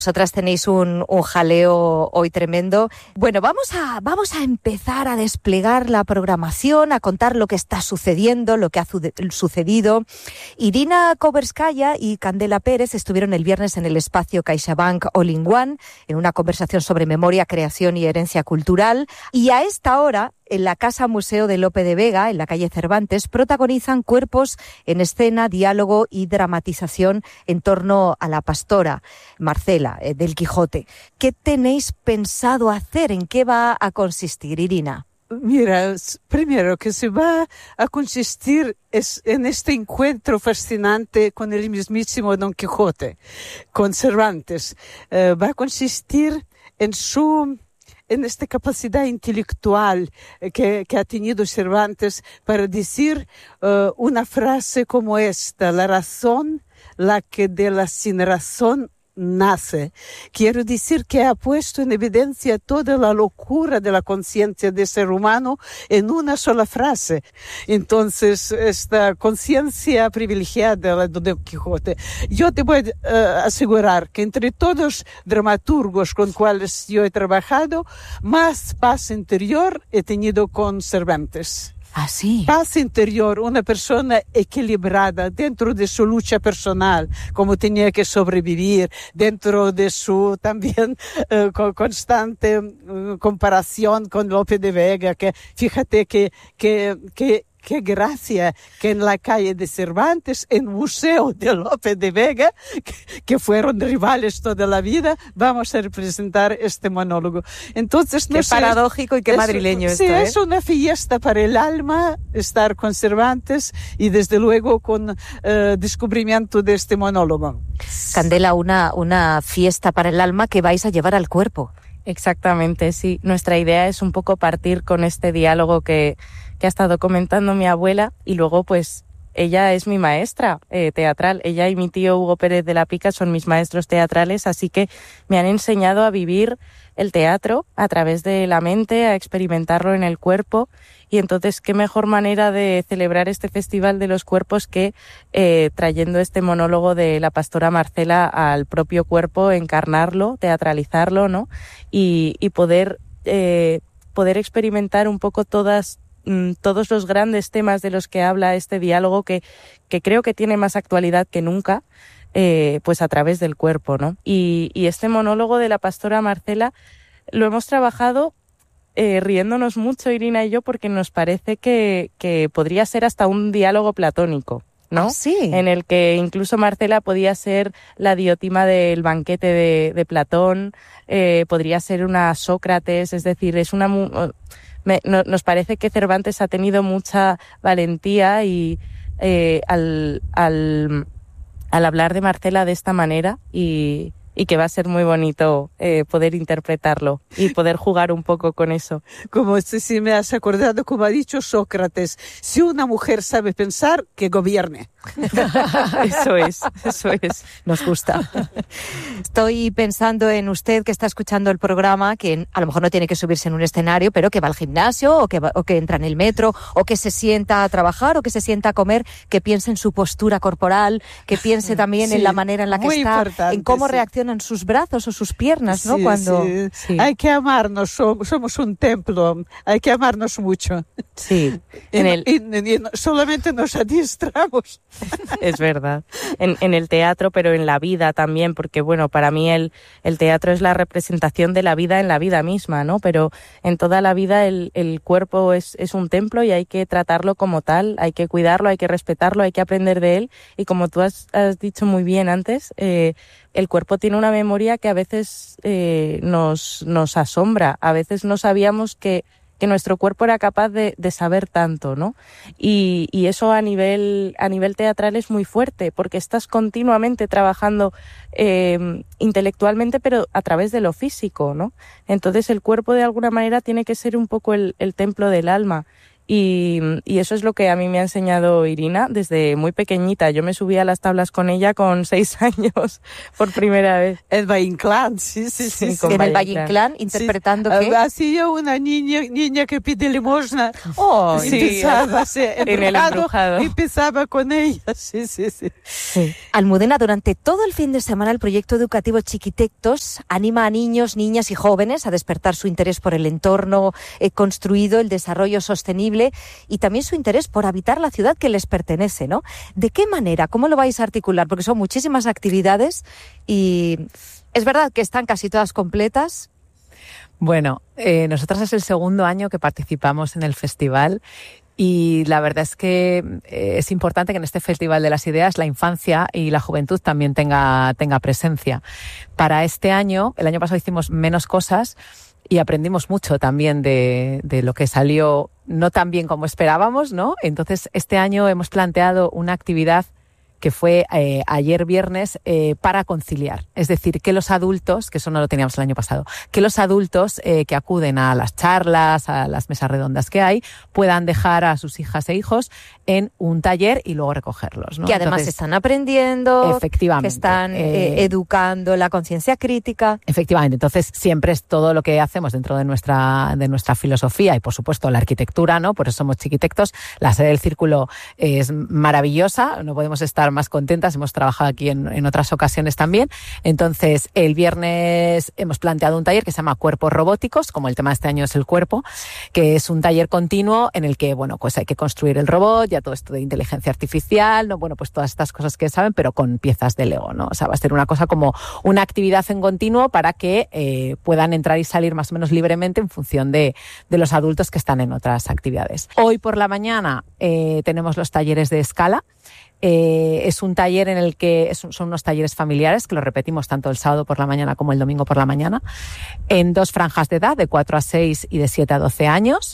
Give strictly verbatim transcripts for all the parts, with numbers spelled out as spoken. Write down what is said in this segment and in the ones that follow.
Vosotras tenéis un, un jaleo hoy tremendo. Bueno, vamos a, vamos a empezar a desplegar la programación, a contar lo que está sucediendo, lo que ha su- sucedido. Irina Koverskaya y Candela Pérez estuvieron el viernes en el espacio CaixaBank All in One, en una conversación sobre memoria, creación y herencia cultural. Y a esta hora, en la Casa Museo de Lope de Vega, en la calle Cervantes, protagonizan Cuerpos en escena, diálogo y dramatización en torno a la pastora Marcela eh, del Quijote. ¿Qué tenéis pensado hacer? ¿En qué va a consistir, Irina? Mira, primero que se va a consistir es en este encuentro fascinante con el mismísimo Don Quijote, con Cervantes. Eh, va a consistir en su... en esta capacidad intelectual que, que ha tenido Cervantes para decir uh, una frase como esta: la razón, la que de la sin razón nace. Quiero decir que ha puesto en evidencia toda la locura de la conciencia del ser humano en una sola frase. Entonces, esta conciencia privilegiada de Don Quijote. Yo te voy a uh, asegurar que entre todos dramaturgos con cuales yo he trabajado, más paz interior he tenido con Cervantes. ¿Ah, sí? Paz interior, una persona equilibrada dentro de su lucha personal, como tenía que sobrevivir, dentro de su también uh, constante uh, comparación con Lope de Vega, que fíjate que, que, que qué gracia que en la calle de Cervantes, en Museo de Lope de Vega, que, que fueron rivales toda la vida, vamos a representar este monólogo. Entonces, no qué sé, paradójico y qué es, madrileño sí, esto, ¿eh? Es una fiesta para el alma estar con Cervantes y desde luego con uh, descubrimiento de este monólogo. Candela, una, una fiesta para el alma que vais a llevar al cuerpo. Exactamente, sí. Nuestra idea es un poco partir con este diálogo que, que ha estado comentando mi abuela y luego pues ella es mi maestra eh, teatral. Ella y mi tío Hugo Pérez de la Pica son mis maestros teatrales, así que me han enseñado a vivir el teatro a través de la mente, a experimentarlo en el cuerpo. Y entonces, qué mejor manera de celebrar este Festival de los Cuerpos que eh, trayendo este monólogo de la pastora Marcela al propio cuerpo, encarnarlo, teatralizarlo, ¿no? Y, y poder, eh, poder experimentar un poco todas, mm, todos los grandes temas de los que habla este diálogo que, que creo que tiene más actualidad que nunca, eh, pues a través del cuerpo, ¿no? Y, y este monólogo de la pastora Marcela lo hemos trabajado Eh, riéndonos mucho Irina y yo porque nos parece que, que podría ser hasta un diálogo platónico, ¿no? ¿Ah, sí? En el que incluso Marcela podía ser la Diotima del banquete de, de Platón, eh, podría ser una Sócrates, es decir, es una me, no, nos parece que Cervantes ha tenido mucha valentía y eh, al, al, al hablar de Marcela de esta manera y y que va a ser muy bonito eh, poder interpretarlo y poder jugar un poco con eso. Como si, si me has acordado, como ha dicho Sócrates, si una mujer sabe pensar, que gobierne. Eso es, eso es. Nos gusta. Estoy pensando en usted que está escuchando el programa, que a lo mejor no tiene que subirse en un escenario, pero que va al gimnasio o que, va, o que entra en el metro o que se sienta a trabajar o que se sienta a comer, que piense en su postura corporal, que piense también sí, en la manera en la que está, en cómo sí. reacciona en sus brazos o sus piernas, ¿no? Sí, Cuando sí. Sí. Hay que amarnos, somos, somos un templo, hay que amarnos mucho. Sí. Y, En el... y, y, y solamente nos adiestramos. Es verdad. En, en el teatro, pero en la vida también, porque bueno, para mí el, el teatro es la representación de la vida en la vida misma, ¿no? Pero en toda la vida el, el cuerpo es, es un templo y hay que tratarlo como tal, hay que cuidarlo, hay que respetarlo, hay que aprender de él. Y como tú has, has dicho muy bien antes, eh, el cuerpo tiene una memoria que a veces eh, nos, nos asombra. A veces no sabíamos que, que nuestro cuerpo era capaz de, de saber tanto, ¿no? Y, y eso a nivel, a nivel teatral es muy fuerte, porque estás continuamente trabajando eh, intelectualmente, pero a través de lo físico, ¿no? Entonces el cuerpo de alguna manera tiene que ser un poco el, el templo del alma. Y, y eso es lo que a mí me ha enseñado Irina desde muy pequeñita. Yo me subí a las tablas con ella con seis años por primera vez. El Valle Inclán, sí, sí, sí. sí, sí. En el Valle Inclán, interpretando sí. ¿qué? Hacía una niña, niña que pide limosna. Oh, sí, empezaba, sí, en el embrujado. Empezaba con ella, sí, sí, sí, sí. Almudena, durante todo el fin de semana el proyecto educativo Chiquitectos anima a niños, niñas y jóvenes a despertar su interés por el entorno eh, construido, el desarrollo sostenible y también su interés por habitar la ciudad que les pertenece, ¿no? ¿De qué manera? ¿Cómo lo vais a articular? Porque son muchísimas actividades y es verdad que están casi todas completas. Bueno, eh, nosotros es el segundo año que participamos en el festival y la verdad es que eh, es importante que en este Festival de las Ideas la infancia y la juventud también tenga, tenga presencia. Para este año, el año pasado hicimos menos cosas y aprendimos mucho también de, de lo que salió no tan bien como esperábamos, ¿no? Entonces, este año hemos planteado una actividad que fue eh, ayer viernes eh, para conciliar. Es decir, que los adultos, que eso no lo teníamos el año pasado, que los adultos eh, que acuden a las charlas, a las mesas redondas que hay, puedan dejar a sus hijas e hijos en un taller y luego recogerlos, ¿no? Que además Entonces, están aprendiendo, efectivamente, que están eh, eh, educando la conciencia crítica. Efectivamente. Entonces, siempre es todo lo que hacemos dentro de nuestra, de nuestra filosofía y, por supuesto, la arquitectura, ¿no? Por eso somos Chiquitectos. La sede del Círculo es maravillosa, no podemos estar más contentas, hemos trabajado aquí en, en otras ocasiones también. Entonces, el viernes hemos planteado un taller que se llama Cuerpos Robóticos, como el tema de este año es el cuerpo, que es un taller continuo en el que, bueno, pues hay que construir el robot, ya todo esto de inteligencia artificial, ¿no? Bueno, pues todas estas cosas que saben, pero con piezas de Lego, ¿no? O sea, va a ser una cosa como una actividad en continuo para que eh, puedan entrar y salir más o menos libremente en función de, de los adultos que están en otras actividades. Hoy por la mañana eh, tenemos los talleres de escala. Eh, es un taller en el que es, son unos talleres familiares que lo repetimos tanto el sábado por la mañana como el domingo por la mañana en dos franjas de edad, de cuatro a seis y de siete a doce años.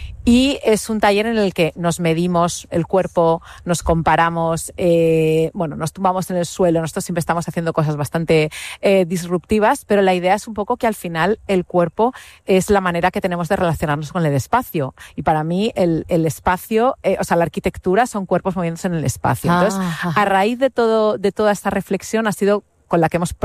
Y es un taller en el que nos medimos el cuerpo, nos comparamos, eh, bueno, nos tumbamos en el suelo. Nosotros siempre estamos haciendo cosas bastante eh, disruptivas, pero la idea es un poco que al final el cuerpo es la manera que tenemos de relacionarnos con el espacio. Y para mí el, el espacio, eh, o sea, la arquitectura son cuerpos moviéndose en el espacio. Entonces, ah, a raíz de todo, de toda esta reflexión ha sido con la que hemos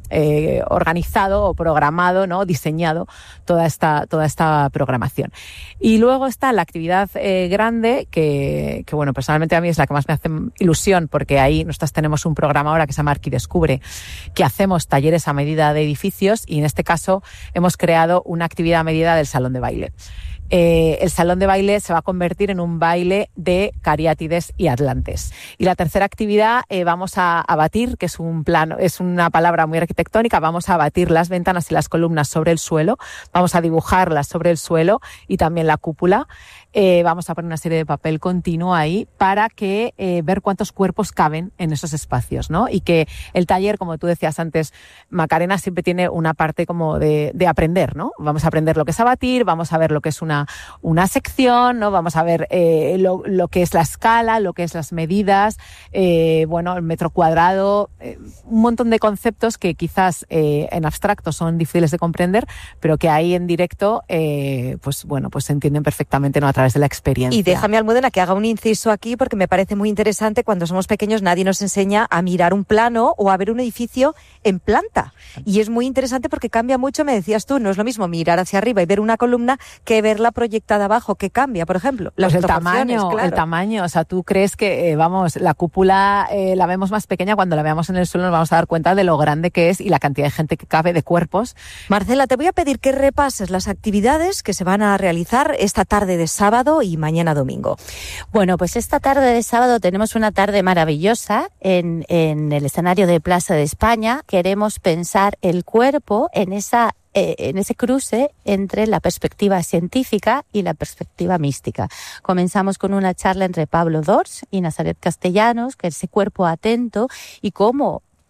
eh, organizado o programado, ¿no? Diseñado toda esta, toda esta programación. Y luego está la actividad eh, grande, que, que bueno, personalmente a mí es la que más me hace ilusión, porque ahí nosotros tenemos un programa ahora que se llama Arquidescubre, que hacemos talleres a medida de edificios y en este caso hemos creado una actividad a medida del salón de baile. Eh, el salón de baile se va a convertir en un baile de cariátides y atlantes. Y la tercera actividad eh, vamos a, a batir, que es un plano, es una palabra muy arquitectónica, vamos a batir las ventanas y las columnas sobre el suelo, vamos a dibujarlas sobre el suelo y también la cúpula. Eh, vamos a poner una serie de papel continuo ahí para que eh, ver cuántos cuerpos caben en esos espacios, ¿no? Y que el taller, como tú decías antes, Macarena, siempre tiene una parte como de, de aprender, ¿no? Vamos a aprender lo que es abatir, vamos a ver lo que es una, una sección, ¿no? Vamos a ver eh, lo, lo que es la escala, lo que es las medidas, eh, bueno, el metro cuadrado, eh, un montón de conceptos que quizás eh, en abstracto son difíciles de comprender, pero que ahí en directo, eh, pues bueno, pues se entienden perfectamente, ¿no? A través de la experiencia. Y déjame, Almudena, que haga un inciso aquí porque me parece muy interesante. Cuando somos pequeños nadie nos enseña a mirar un plano o a ver un edificio en planta. Y es muy interesante porque cambia mucho, me decías tú, no es lo mismo mirar hacia arriba y ver una columna que verla proyectada abajo, que cambia, por ejemplo. Las pues el tamaño, claro. el tamaño, o sea, tú crees que, eh, vamos, la cúpula eh, la vemos más pequeña, cuando la veamos en el suelo nos vamos a dar cuenta de lo grande que es y la cantidad de gente que cabe, de cuerpos. Marcela, te voy a pedir que repases las actividades que se van a realizar esta tarde de sábado y mañana domingo. Bueno, pues esta tarde de sábado tenemos una tarde maravillosa en, en el escenario de Plaza de España. Queremos pensar el cuerpo en esa eh, en ese cruce entre la perspectiva científica y la perspectiva mística. Comenzamos con una charla entre Pablo Dors y Nazaret Castellanos, que es ese cuerpo atento y cómo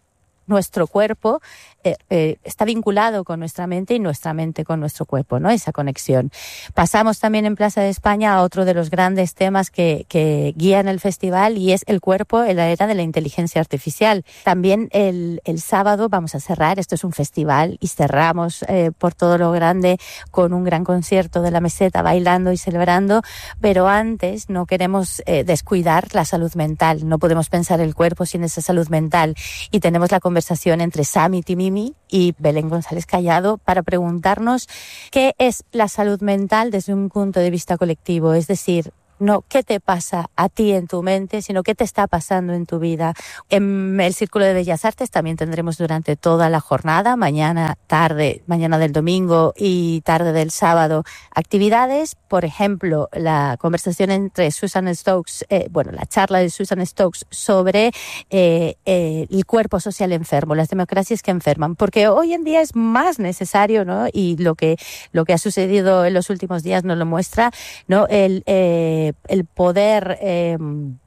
nuestro cuerpo eh, eh, está vinculado con nuestra mente y nuestra mente con nuestro cuerpo, ¿no? Esa conexión. Pasamos también en Plaza de España a otro de los grandes temas que, que guían el festival, y es el cuerpo en la era de la inteligencia artificial. También el, el sábado vamos a cerrar, esto es un festival, y cerramos eh, por todo lo grande con un gran concierto de La Meseta, bailando y celebrando, pero antes no queremos eh, descuidar la salud mental. No podemos pensar el cuerpo sin esa salud mental, y tenemos la conversación entre Sami Timimi y Belén González Callado para preguntarnos qué es la salud mental desde un punto de vista colectivo, es decir, no qué te pasa a ti en tu mente, sino qué te está pasando en tu vida. En el Círculo de Bellas Artes también tendremos durante toda la jornada, mañana, tarde, mañana del domingo y tarde del sábado, actividades. Por ejemplo, la conversación entre Susan Stokes, eh, bueno, la charla de Susan Stokes sobre eh, eh, el cuerpo social enfermo, las democracias que enferman, porque hoy en día es más necesario, ¿no? Y lo que lo que ha sucedido en los últimos días nos lo muestra, ¿no? El eh, el poder eh,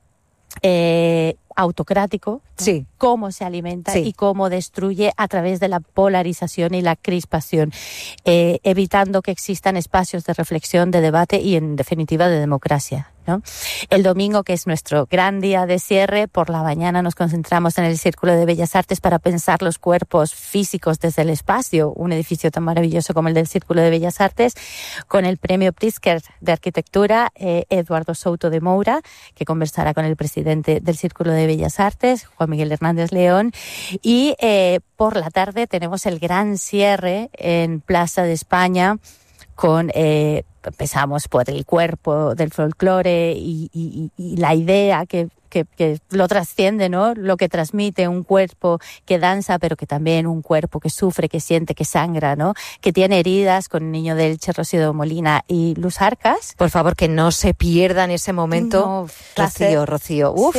eh, autocrático, ¿no? Sí. Cómo se alimenta, Sí. y cómo destruye a través de la polarización y la crispación, eh, evitando que existan espacios de reflexión, de debate y, en definitiva, de democracia, ¿no? El domingo, que es nuestro gran día de cierre, por la mañana nos concentramos en el Círculo de Bellas Artes para pensar los cuerpos físicos desde el espacio, un edificio tan maravilloso como el del Círculo de Bellas Artes, con el premio Pritzker de Arquitectura, eh, Eduardo Souto de Moura, que conversará con el presidente del Círculo de Bellas Artes, Juan Miguel Hernández León, y eh, por la tarde tenemos el gran cierre en Plaza de España con... Eh, empezamos por el cuerpo del folclore y, y, y la idea que, que, que lo trasciende, ¿no? Lo que transmite un cuerpo que danza, pero que también un cuerpo que sufre, que siente, que sangra, ¿no? Que tiene heridas, con el niño del Elche, Rocío Molina y Luz Arcas. Por favor, que no se pierdan ese momento. No, Rocío, Rocío. Uf.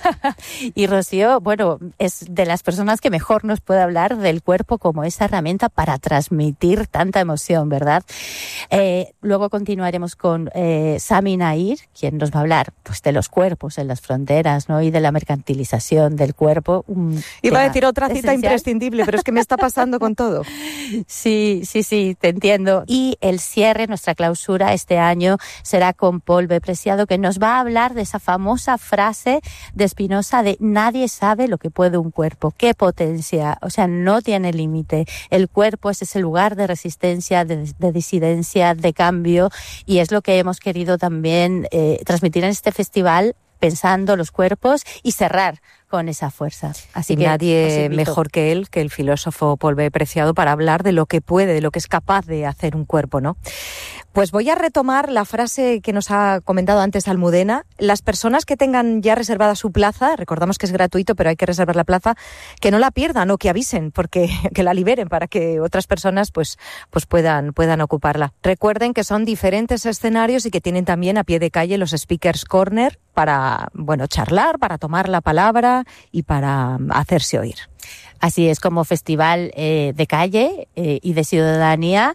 Sí. Y Rocío, bueno, es de las personas que mejor nos puede hablar del cuerpo como esa herramienta para transmitir tanta emoción, ¿verdad? Eh, luego continuaremos con eh, Sami Nair, quien nos va a hablar pues de los cuerpos en las fronteras, ¿no? Y de la mercantilización del cuerpo. Iba a decir otra cita esencial. imprescindible, pero es que me está pasando con todo. Sí, sí, sí, te entiendo. Y el cierre, nuestra clausura este año, será con Paul B. Preciado, que nos va a hablar de esa famosa frase de Spinoza de nadie sabe lo que puede un cuerpo, qué potencia, o sea, no tiene límite. El cuerpo es ese lugar de resistencia, de, de disidencia, de cambio, y es lo que hemos querido también eh, transmitir en este festival, pensando los cuerpos y cerrar con esa fuerza. Así y que nadie mejor que él, que el filósofo Paul B. Preciado, para hablar de lo que puede, de lo que es capaz de hacer un cuerpo, ¿no? Pues voy a retomar la frase que nos ha comentado antes Almudena. Las personas que tengan ya reservada su plaza, recordamos que es gratuito, pero hay que reservar la plaza, que no la pierdan o que avisen, porque que la liberen para que otras personas pues, pues puedan, puedan ocuparla. Recuerden que son diferentes escenarios y que tienen también a pie de calle los Speakers Corner para, bueno, charlar, para tomar la palabra y para hacerse oír. Así es, como festival eh, de calle eh, y de ciudadanía,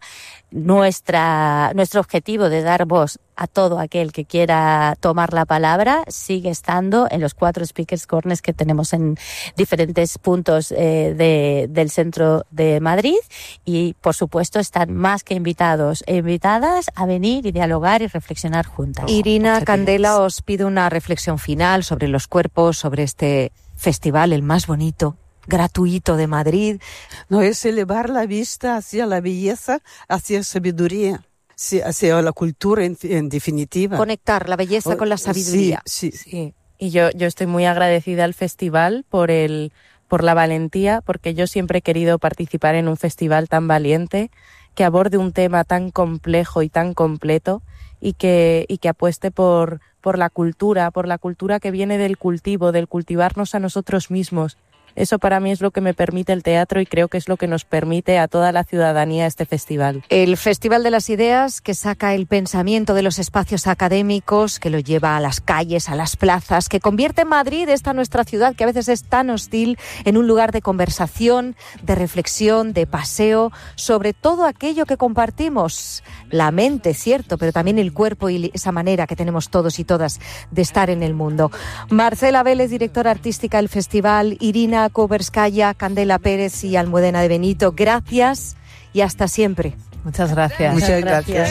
nuestra nuestro objetivo de dar voz a todo aquel que quiera tomar la palabra sigue estando en los cuatro Speakers Corners que tenemos en diferentes puntos eh, de, del centro de Madrid, y por supuesto están más que invitados e invitadas a venir y dialogar y reflexionar juntas. Irina Candela, os pido una reflexión final sobre los cuerpos, sobre este festival, el más bonito, gratuito de Madrid. No, es elevar la vista hacia la belleza, hacia la sabiduría, hacia la cultura en, en definitiva. Conectar la belleza con la sabiduría. Sí, sí. Sí. Y yo, yo estoy muy agradecida al festival por el, por la valentía, porque yo siempre he querido participar en un festival tan valiente, que aborde un tema tan complejo y tan completo, y que, y que apueste por, por la cultura, por la cultura que viene del cultivo, del cultivarnos a nosotros mismos. Eso para mí es lo que me permite el teatro, y creo que es lo que nos permite a toda la ciudadanía este festival. El Festival de las Ideas, que saca el pensamiento de los espacios académicos, que lo lleva a las calles, a las plazas, que convierte en Madrid, esta nuestra ciudad que a veces es tan hostil, en un lugar de conversación, de reflexión, de paseo, sobre todo aquello que compartimos. La mente, cierto, pero también el cuerpo y esa manera que tenemos todos y todas de estar en el mundo. Marcela Vélez, directora artística del festival, Irina Irina Koverskaya, Candela Pérez y Almudena de Benito, gracias y hasta siempre. Muchas gracias. Muchas gracias.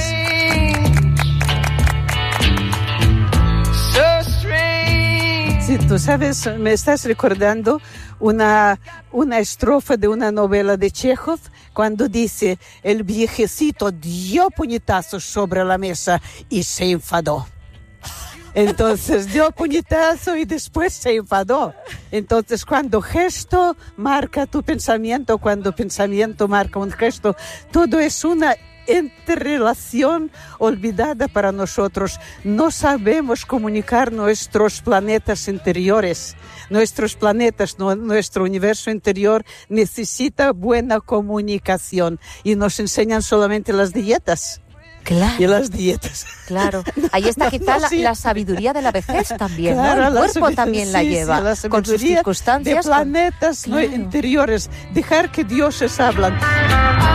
Sí, tú sabes, me estás recordando una, una estrofa de una novela de Chekhov cuando dice: el viejecito dio puñetazos sobre la mesa y se enfadó. Entonces dio puñetazo y después se enfadó. Entonces cuando gesto marca tu pensamiento, cuando pensamiento marca un gesto, todo es una interrelación olvidada para nosotros. No sabemos comunicar nuestros planetas interiores. Nuestros planetas, no, nuestro universo interior necesita buena comunicación y nos enseñan solamente las dietas. Claro. Y las dietas. Claro. Ahí está quizá la, la sabiduría de la vejez también, claro, ¿no? El cuerpo también sí, la lleva, sí, la con sus circunstancias. De planetas con... claro. interiores. Dejar que dioses hablan.